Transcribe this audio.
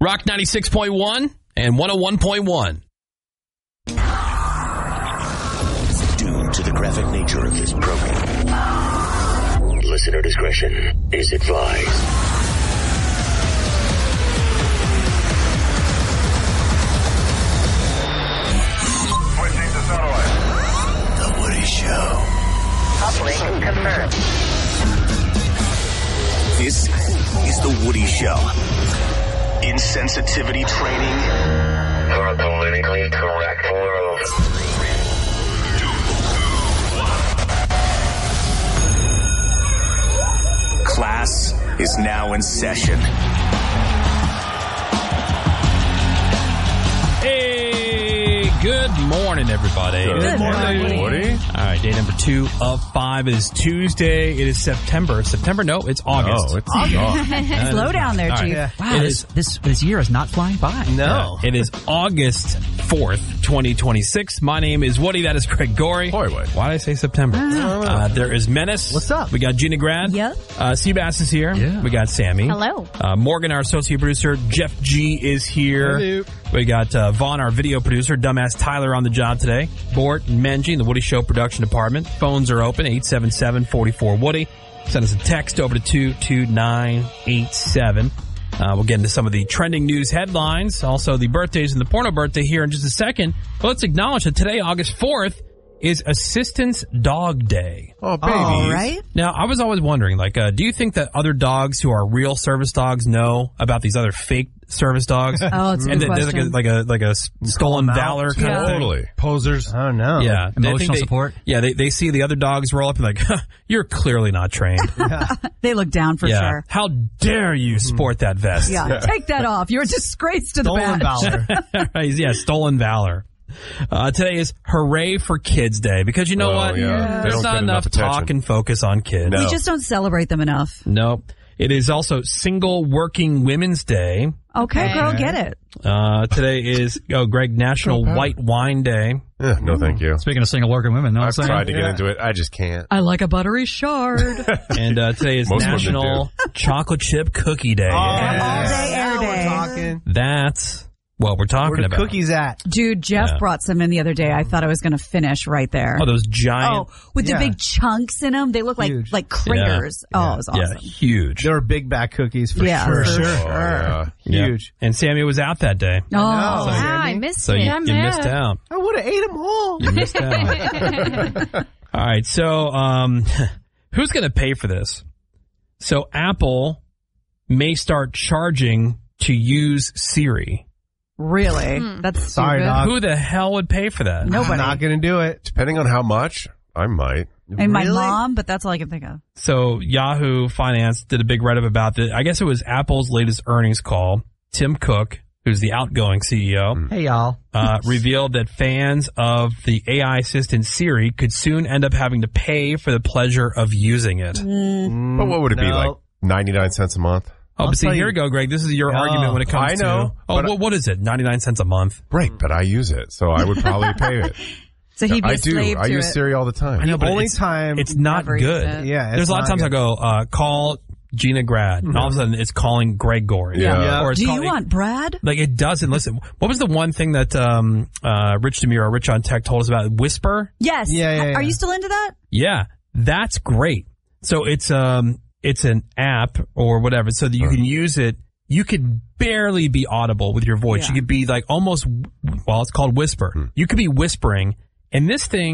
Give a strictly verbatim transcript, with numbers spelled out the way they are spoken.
Rock ninety-six point one and one oh one point one. Due to the graphic nature of this program, listener discretion is advised. Switching to satellite. The Woody Show. Uplink confirmed. This is The Woody Show. Insensitivity training For a politically correct world. class is now in session. Hey, good morning, everybody. Good morning, Woody. All right, day number two of five. It is Tuesday. It is September. September? No, it's August. Oh, it's August. Slow down there, All right. Chief. Yeah. Wow, It this, is- this this year is not flying by. No. It is August fourth, twenty twenty-six. My name is Woody. That is Greg Gorey. Boy, Woody. Why did I say September? Uh, there is Menace. What's up? We got Gina Grad. Yep. Uh, Seabass is here. Yeah. We got Sammy. Hello. Uh, Morgan, our associate producer. Jeff G is here. Hello. We got uh, Vaughn, our video producer. Dumbass Tyler on the job today. Bort and Menji in the Woody Show production department. Phones are open, eight seven seven, four four, Woody. Send us a text over to two two nine eight seven. Uh, we'll get into some of the trending news headlines, also the birthdays and the porno birthday here in just a second. But let's acknowledge that today, August fourth, is Assistance Dog Day. Oh, babies. All right. Now, I was always wondering, like, uh, do you think that other dogs who are real service dogs know about these other fake service dogs? Oh, it's a and good then there's like a, question. like a like a s- stolen valor kind Yeah. of thing. Totally. Posers. Oh, no. Yeah, They think Emotional they- support? Yeah, they they see the other dogs roll up and like, huh, you're clearly not trained. They look down for yeah, sure. how dare you sport that vest? Yeah. Take that off. You're a disgrace to the Stolen badge. valor. Right, yeah, stolen valor. Uh, today is Hooray for Kids Day because you know Oh, what? yeah. They There's don't not get enough enough attention. talk and focus on kids. No. We just don't celebrate them enough. Nope. It is also Single Working Women's Day. Okay, girl, get it. Uh, today is, oh, Greg, National White Wine Day. Eh, no, thank you. Speaking of single working women, no, I'm I've saying. tried to get Yeah. into it. I just can't. I like a buttery shard. And uh, today is Most women National Chocolate Chip Cookie Day. Oh, Yeah. All day, air now day. We're talking. That's what we're talking Where the about. cookies at? Dude, Jeff Yeah. brought some in the other day. I thought I was going to finish right there. Oh, those giant. Oh, with Yeah. the big chunks in them. They look like Huge. like craters. Oh, it was Yeah, awesome. huge. There were big back cookies for Yeah, sure. for sure. sure. Oh, yeah. Yeah. Huge. And Sammy was out that day. Oh, know. yeah. I missed So you, you missed out. I would have ate them all. You missed out. All right. So, um, who's going to pay for this? So Apple may start charging to use Siri. Really? That's Sorry, stupid. dog. Who the hell would pay for that? Nobody. I'm not going to do it. Depending on how much, I might. And my Really? mom, but that's all I can think of. So Yahoo Finance did a big write-up about it. I guess it was Apple's latest earnings call. Tim Cook, who's the outgoing C E O, Hey, y'all. uh, revealed that fans of the A I assistant Siri could soon end up having to pay for the pleasure of using it. But what would it be, No. like ninety-nine cents a month? Oh, I'll but see, tell here you- we go, Greg. This is your No, argument when it comes I know, to... Oh, but what, what is it? ninety-nine cents a month? Right, but I use it, so I would probably pay it. So he'd be I a do. slave I to use it. Siri all the time. I know, but Only it's, time. it's not Never use good. it. Yeah, it's There's a lot of not times I good. go, uh, call Gina Grad, and all of a sudden it's calling Greg Gorey. Yeah. Yeah. Or it's Do you calling, want Brad? Like, it doesn't. Listen, what was the one thing that um, uh, Rich DeMuro, Rich on Tech, told us about? Whisper? Yes. Yeah, yeah, yeah. Are you still into that? Yeah, that's great. So it's um it's an app or whatever, so that you can use it. You could barely be audible with your voice. Yeah. You could be like almost, well, it's called Whisper. You could be whispering, and this thing